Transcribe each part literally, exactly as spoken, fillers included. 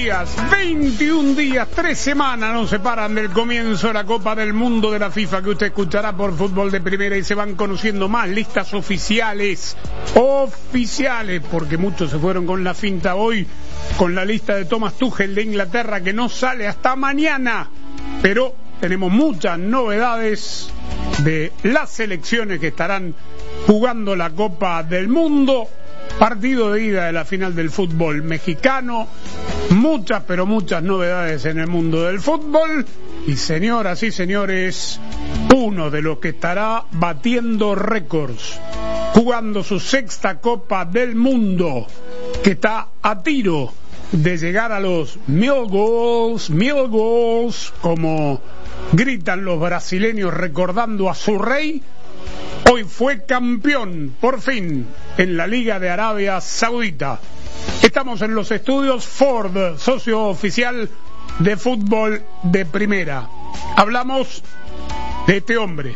días, veintiún días, tres semanas nos separan del comienzo de la Copa del Mundo de la FIFA, que usted escuchará por Fútbol de Primera, y se van conociendo más listas oficiales, oficiales, porque muchos se fueron con la finta hoy, con la lista de Thomas Tuchel de Inglaterra, que no sale hasta mañana, pero tenemos muchas novedades de las selecciones que estarán jugando la Copa del Mundo. Partido de ida de la final del fútbol mexicano, muchas pero muchas novedades en el mundo del fútbol, y señoras y señores, uno de los que estará batiendo récords, jugando su sexta Copa del Mundo, que está a tiro de llegar a los mil goals, mil goals, como gritan los brasileños recordando a su rey. Hoy fue campeón, por fin, en la Liga de Arabia Saudita. Estamos en los estudios Ford, socio oficial de Fútbol de Primera. Hablamos de este hombre,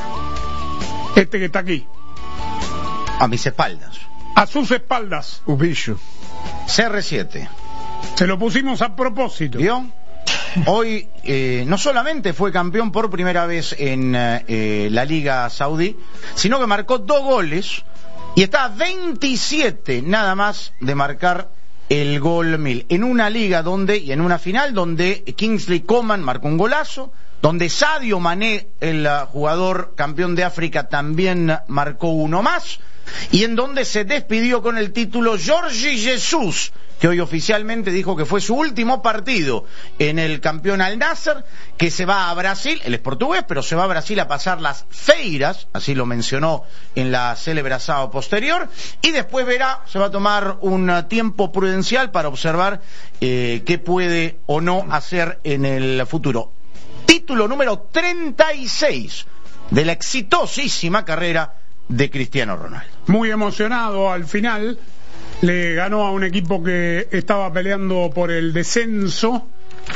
este que está aquí. A mis espaldas. A sus espaldas. Ubicho. C R siete. Se lo pusimos a propósito. ¿Vio? Hoy eh, no solamente fue campeón por primera vez en eh, la Liga Saudí, sino que marcó dos goles y está a veintisiete nada más de marcar el gol mil. En una liga donde, y en una final donde Kingsley Coman marcó un golazo, donde Sadio Mané, el jugador campeón de África, también marcó uno más, y en donde se despidió con el título Jorge Jesus, que hoy oficialmente dijo que fue su último partido en el campeón Al Nassr, que se va a Brasil, él es portugués, pero se va a Brasil a pasar las feiras, así lo mencionó en la célebre asado posterior, y después verá, se va a tomar un tiempo prudencial para observar eh, qué puede o no hacer en el futuro. Título número treinta y seis de la exitosísima carrera de Cristiano Ronaldo. Muy emocionado al final. Le ganó a un equipo que estaba peleando por el descenso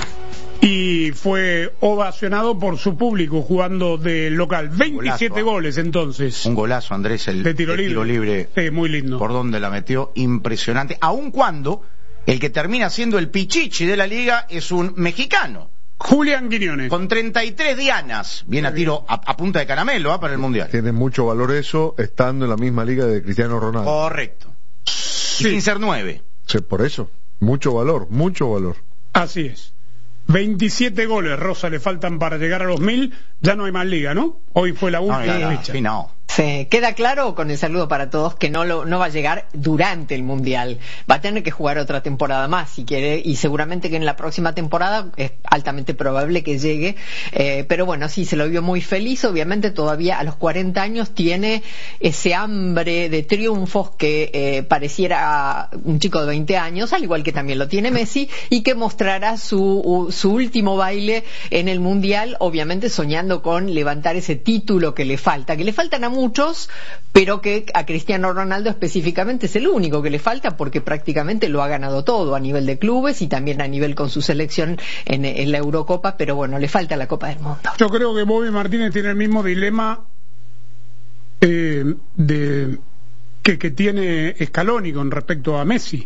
y fue ovacionado por su público jugando de local. veintisiete goles entonces. Un golazo, Andrés, el de tiro de libre. Tiro libre. Sí, muy lindo. Por donde la metió, impresionante. Aun cuando el que termina siendo el pichichi de la liga es un mexicano. Julián Quiñones. Con treinta y tres dianas. Viene a tiro a, a punta de caramelo ¿eh? para el Mundial. Tiene mucho valor eso, estando en la misma liga de Cristiano Ronaldo. Correcto. Y Sí. sin ser nueve. Sí, por eso, mucho valor, mucho valor. Así es. veintisiete goles, Rosa, le faltan para llegar a los mil. Ya no hay más liga, ¿no? Hoy fue la última No, no, no, fecha. sí, no. Sí, queda claro con el saludo para todos que no lo, no va a llegar durante el Mundial. Va a tener que jugar otra temporada más si quiere, y seguramente que en la próxima temporada es altamente probable que llegue. Eh, pero bueno, sí, se lo vio muy feliz. Obviamente todavía a los cuarenta años tiene ese hambre de triunfos que eh, pareciera un chico de veinte años, al igual que también lo tiene Messi, y que mostrará su, su último baile en el Mundial, obviamente soñando con levantar ese título que le falta, que le faltan a muchos, pero que a Cristiano Ronaldo específicamente es el único que le falta, porque prácticamente lo ha ganado todo a nivel de clubes y también a nivel con su selección en, en la Eurocopa, pero bueno, le falta la Copa del Mundo. Yo creo que Bobby Martínez tiene el mismo dilema eh, de que, que tiene Scaloni con respecto a Messi.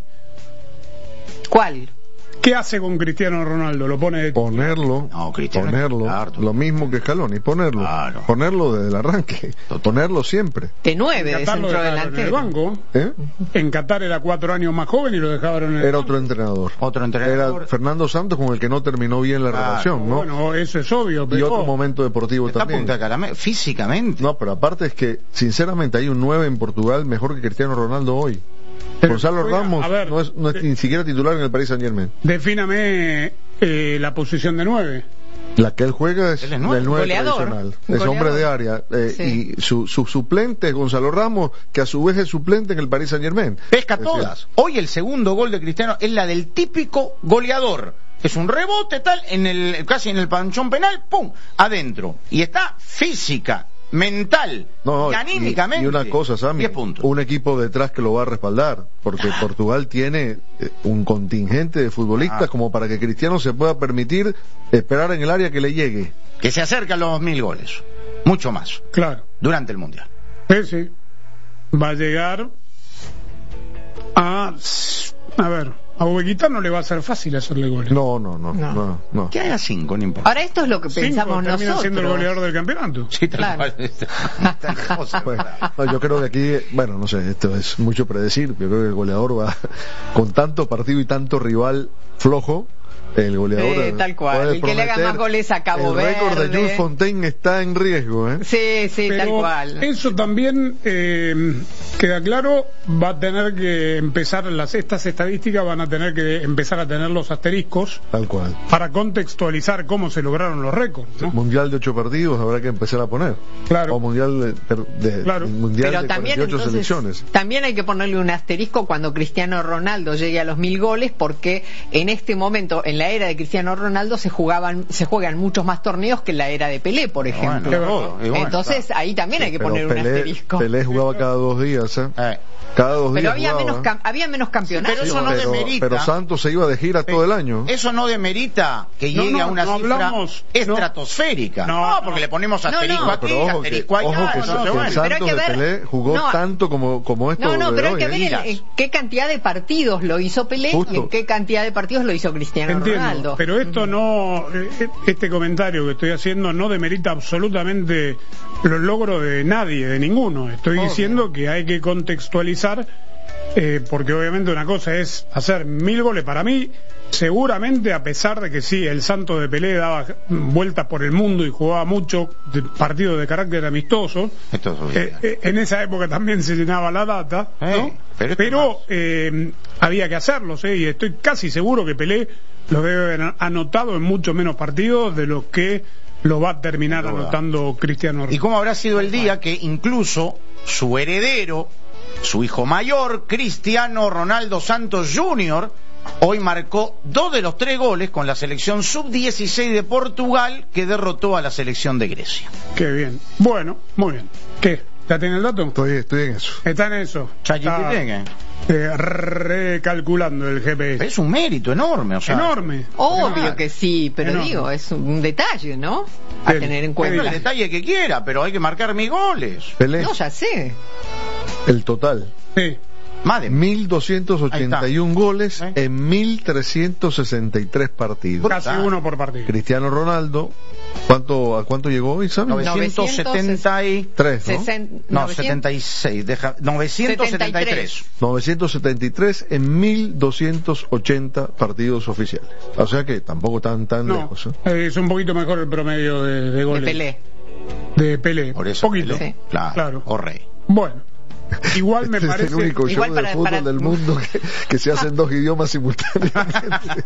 ¿Cuál? ¿Qué hace con Cristiano Ronaldo? ¿Lo pone de... Ponerlo, No, Cristiano, ponerlo, claro. lo mismo que Scaloni, ponerlo, Claro. ponerlo desde el arranque, ponerlo siempre. De nueve, En de Qatar lo centro dejaron en el delantero. banco. ¿Eh? En Qatar era cuatro años más joven y lo dejaron en el Era banco. otro entrenador. Otro entrenador. Era Fernando Santos, con el que no terminó bien la Claro. relación, ¿no? Bueno, eso es obvio, Y pero... otro momento deportivo Está a también. punta de caramelo. Físicamente. No, pero aparte es que, sinceramente, hay un nueve en Portugal mejor que Cristiano Ronaldo hoy. Pero, Gonzalo oiga, Ramos a ver, no es, no es de- ni siquiera titular en el Paris Saint Germain. Defíname eh, la posición de nueve. La que él juega es Él es el nueve. nueve Goleador. tradicional. Es Goleador. hombre de área. Eh, Sí. Y su, su suplente es Gonzalo Ramos, que a su vez es suplente en el Paris Saint Germain. Pesca Es decir, todas. Hoy el segundo gol de Cristiano es la del típico goleador. Es un rebote tal, en el casi en el panchón penal, pum, adentro. Y está física, mental, No, y no, anímicamente. y, y una cosa, Sammy, diez puntos. un equipo detrás que lo va a respaldar, porque Portugal tiene eh, un contingente de futbolistas Ah. como para que Cristiano se pueda permitir esperar en el área que le llegue. Que se acerca a los mil goles. Mucho más. Claro. Durante el Mundial. Sí, sí. Va a llegar a... A ver, A Uzbekistán no le va a ser fácil hacerle goles. No, no, no, No. no, no. Que haya cinco, no importa. Ahora esto es lo que Cinco, pensamos termina nosotros. siendo el goleador del campeonato. Sí, tal Claro. cual. Tal cosa. Bueno, no, yo creo que aquí, bueno, no sé, esto es mucho predecir, yo creo que el goleador va con tanto partido y tanto rival flojo, el goleador Eh, tal cual, puede el que le haga prometer. más goles a Cabo El récord de Verde. Jules Fontaine está en riesgo, ¿eh? Sí, sí, tal Pero cual. eso también eh, queda claro, va a tener que empezar, las estas estadísticas van a tener que empezar a tener los asteriscos Tal cual. para contextualizar cómo se lograron los récords, ¿no? Mundial de ocho partidos habrá que empezar a poner. Claro. O mundial de, per- de- Claro. mundial Pero de también cuarenta y ocho entonces, selecciones. también hay que ponerle un asterisco cuando Cristiano Ronaldo llegue a los mil goles, porque en este momento, en la era de Cristiano Ronaldo, se jugaban, se juegan muchos más torneos que en la era de Pelé, por ejemplo. Bueno, todo, y bueno, Entonces ahí también hay que Pero poner un Pelé, asterisco. Pelé jugaba cada dos días, ¿eh? Eh, Cada dos Pero días había jugaba. menos, cam- había menos campeonatos. pero eso no pero, demerita. pero Santos se iba de gira todo el año. Eso no demerita que No, llegue no, a una no cifra hablamos, estratosférica. no. No, No, porque no. le ponemos No, no. asterisco aquí, Pero ojo que, asterisco allá. ojo que, entonces, que bueno. el Pero hay Santos que de ver- Pelé jugó no. tanto como, como esto No, no, de pero hay hoy, que ¿eh? ver en, Digas. en qué cantidad de partidos lo hizo Pelé y Justo. en qué cantidad de partidos lo hizo Cristiano Entiendo, Ronaldo. pero esto no, eh, este comentario que estoy haciendo no demerita absolutamente los logros de nadie, de ninguno. Estoy Obvio. diciendo que hay que contextualizar, eh, porque obviamente una cosa es hacer mil goles para mí. Seguramente, a pesar de que sí, el Santos de Pelé daba vueltas por el mundo y jugaba mucho de partidos de carácter amistoso, Esto es obvio. eh, eh, en esa época también se llenaba la data, ¿no? Eh, pero pero esto más. eh, había que hacerlos, ¿eh? Y estoy casi seguro que Pelé los debe haber anotado en mucho menos partidos de los que lo va a terminar Sin duda. anotando Cristiano ¿Y Ronaldo. cómo habrá sido el día que incluso su heredero, su hijo mayor, Cristiano Ronaldo Santos junior, hoy marcó dos de los tres goles con la selección sub dieciséis de Portugal, que derrotó a la selección de Grecia? Qué bien. Bueno, muy bien. ¿Qué? ¿Ya tiene el dato? Estoy, estoy en eso. Está en eso. ChatGPT, Está, ¿qué? eh, recalculando el G P S. Es un mérito enorme, o sea. Enorme. Obvio que sí, pero Enorme. digo, es un detalle, ¿no? A Sí. tener en Bueno, el cuenta. detalle que quiera, pero hay que marcar mis goles. Pelé, No, ya sé. el total. Sí. Más de mil doscientos ochenta y uno goles ¿Eh? en mil trescientos sesenta y tres partidos. Casi uno por partido. Cristiano Ronaldo, ¿cuánto, ¿a cuánto llegó hoy, sabes? novecientos setenta y Tres, ¿no? Sesen- No, novecientos- setenta y seis, deja, novecientos setenta y tres. novecientos setenta y tres en mil doscientos ochenta partidos oficiales. O sea que tampoco tan tan No, lejos. ¿eh? eh, es un poquito mejor el promedio de, de de goles. Pelé. De Pelé. Por eso, Poquito. Pelé, Sí. claro, Claro. o rey. Bueno, igual me Este parece. es el único Igual show para- de fútbol para- del mundo que, que se hace en dos idiomas simultáneamente.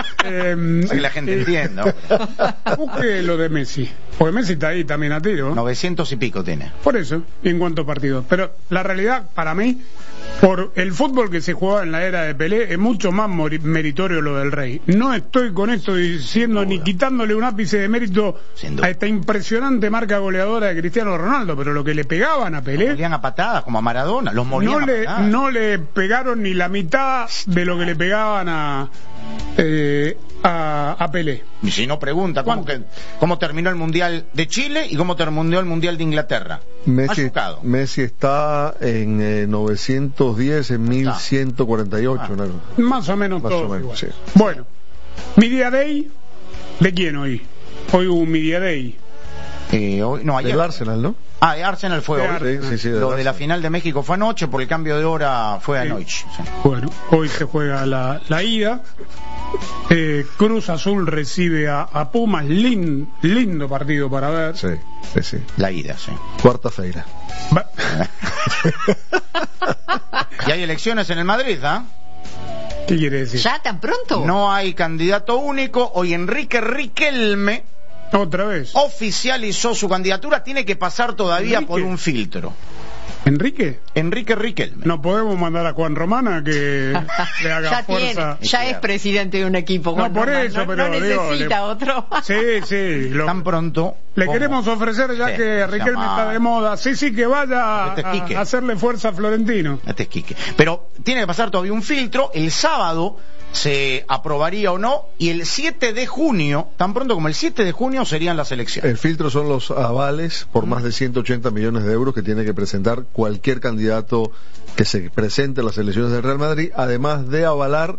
eh, Para que la gente eh, entienda. Busque lo de Messi. Porque Messi está ahí también a tiro. novecientos y pico tiene. Por eso, y en cuanto a partidos. Pero la realidad, para mí, por el fútbol que se jugaba en la era de Pelé, es mucho más mori- meritorio lo del Rey. No estoy con esto diciendo ni quitándole un ápice de mérito Sin duda. a esta impresionante marca goleadora de Cristiano Ronaldo, pero lo que le pegaban a Los Pelé, molían a patadas, como a Maradona. Los molían no a le, patadas. no le pegaron ni la mitad de lo que le pegaban a, eh, a, a Pelé. Y si no pregunta, ¿cómo, ¿Cuánto? que, ¿cómo terminó el Mundial de Chile y cómo terminó el Mundial de Inglaterra? Messi, Machucado. Messi está en eh, novecientos diez en mil ciento cuarenta y ocho. Ah. ¿no? Más o menos Más o todo menos, igual. sí. Bueno, Media Day, ¿de quién hoy? Hoy hubo un Media Day. Eh, hoy, no, ayer. Del Arsenal, ¿no? Ah, de Arsenal fue De hoy. Arsenal. Sí, sí, sí, del Lo de la Arsenal. final de México fue anoche, por el cambio de hora fue Sí. anoche. Sí. Bueno, hoy se juega la, la ida. Eh, Cruz Azul recibe a, a Pumas. Lin- lindo partido para ver. Sí, sí, sí. La ida, sí. Cuarta-feira. Va- Y hay elecciones en el Madrid, ¿ah? ¿Qué quiere decir? ¿Ya tan pronto? No hay candidato único. Hoy Enrique Riquelme Otra vez. oficializó su candidatura. Tiene que pasar todavía Enrique. por un filtro. ¿Enrique? Enrique Riquelme. No podemos mandar a Juan Romana que le haga ya fuerza. tiene, ya es presidente de un equipo. No, Juan por Román, eso, no, pero no digo, necesita le- otro. Sí, sí. lo- Tan pronto. Le como- queremos ofrecer, ya Sí, que Riquelme llama- está de moda. Sí, sí, que vaya Este es a, Quique. a hacerle fuerza a Florentino. Este es Quique. Pero tiene que pasar todavía un filtro. El sábado se aprobaría o no. Y el siete de junio, tan pronto como el siete de junio, serían las elecciones. El filtro son los avales por más de ciento ochenta millones de euros que tiene que presentar cualquier candidato que se presente a las elecciones del Real Madrid, además de avalar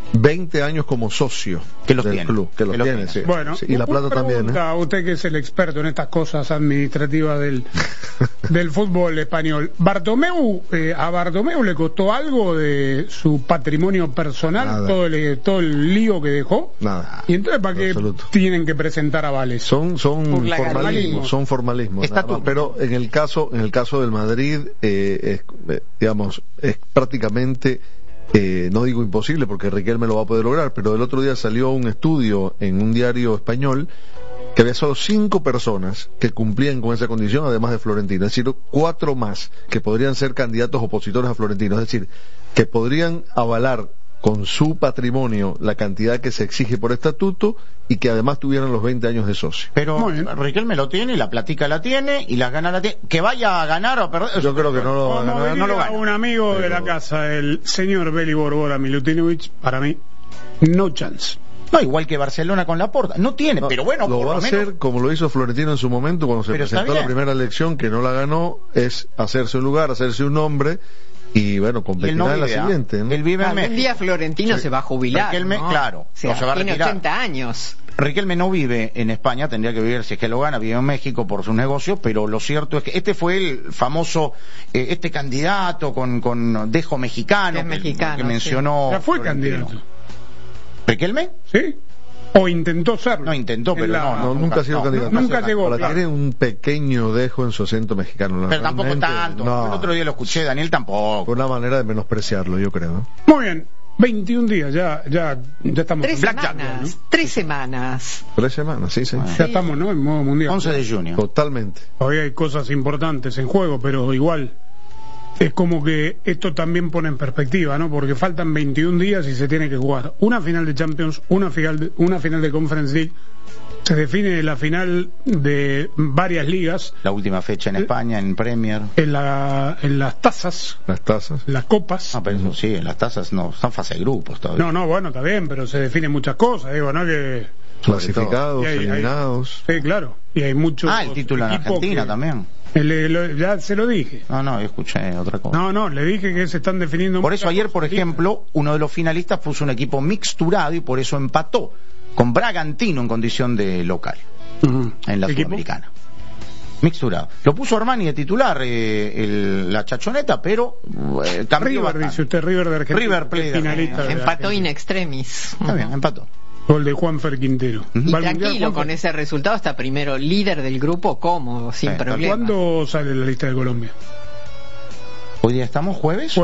veinte años como socio que los del tiene, club, que los que los tiene, tiene. sí. Bueno, Sí, y la plata también, ¿eh? A usted que es el experto en estas cosas administrativas del, del fútbol español. Bartomeu, eh, a Bartomeu le costó algo de su patrimonio personal, Nada. todo el, todo el lío que dejó. Nada. Y entonces, ¿para qué Absoluto. tienen que presentar avales? Son son Por la formalismos, garantía. son formalismos. nada Estatuto. más. Pero en el caso en el caso del Madrid, eh, es, eh, digamos, es prácticamente Eh, no digo imposible porque Riquelme lo va a poder lograr, pero el otro día salió un estudio en un diario español que había solo cinco personas que cumplían con esa condición, además de Florentino, es decir, cuatro más que podrían ser candidatos opositores a Florentino, es decir, que podrían avalar con su patrimonio la cantidad que se exige por estatuto y que además tuvieran los veinte años de socio. Pero Muy bien. Riquelme lo tiene, la platica la tiene y las ganas la tiene. Que vaya a ganar o a perder. Yo creo que no lo va a Como ganar. diría no lo gana. un amigo de Pero- la casa, el señor Beli Borbora Milutinovic, para mí, no chance. No, igual que Barcelona con Laporta. No tiene, No, pero bueno, lo por va a lo menos. hacer como lo hizo Florentino en su momento cuando se Pero está presentó a la bien. primera elección, que no la ganó, es hacerse un lugar, hacerse un nombre y bueno, Él competirá no en la vive, ¿ah? siguiente, ¿no? Él vive en Algún México. día Florentino Sí. se va a jubilar, Riquelme, ¿no? claro, O sea, no se va a tiene retirar. ochenta años. Riquelme no vive en España, tendría que vivir, si es que lo gana, vive en México por sus negocios, pero lo cierto es que este fue el famoso, eh, este candidato con, con dejo mexicano, Es que- mexicano, que sí. mencionó. Ya fue Florentino. candidato. ¿Riquelme? ¿Sí? O intentó serlo. No, intentó, En pero la- no, No, nunca ha sido no, candidato. nunca llegó, Ahora, claro. tiene un pequeño dejo en su acento mexicano. Pero tampoco realmente, tanto. no. El otro día lo escuché, Daniel tampoco. Fue una manera de menospreciarlo, yo creo. ¿no? Muy bien, veintiún días, ya, ya, ya estamos. Tres Black Jack, semanas, tres semanas. Tres semanas, sí, sí. Ah. Ya estamos, ¿no? En modo mundial. once de junio. Totalmente. Todavía hay cosas importantes en juego, pero igual es como que esto también pone en perspectiva, ¿no? Porque faltan veintiún días y se tiene que jugar una final de Champions, una final de, una final de Conference League. Se define la final de varias ligas La última fecha en España, en Premier. en, la, en las tazas, Las tasas. las copas. No, pero eso sí, en las tasas no, están fase de grupos todavía. No, no, bueno, está bien, pero se definen muchas cosas, digo, ¿no? Que, Clasificados, Y hay- hay- eliminados. sí, claro. Y hay muchos. Ah, el título en equipos Argentina que- también. Le- lo- ya se lo dije. No, no, yo escuché otra cosa. No, no, le dije que se están definiendo. Por eso muchas ayer, por cosas. ejemplo, uno de los finalistas puso un equipo mixturado y por eso empató con Bragantino en condición de local Ujú. en la ¿Equipo? Sudamericana. Mixturado. Lo puso Armani de titular, eh, el- la chachoneta, pero eh, cambió River, bastante. dice usted, River de Argentina. River Plate de finalista. Argentina. de Empató in Argentina. extremis. Está bien, empató. Gol de Juanfer Quintero. Ujú. Y ¿Va al Mundial, tranquilo, Juanfer? con ese resultado está primero líder del grupo cómodo, sin Sí, problema. ¿Cuándo sale la lista de Colombia? Hoy día estamos jueves.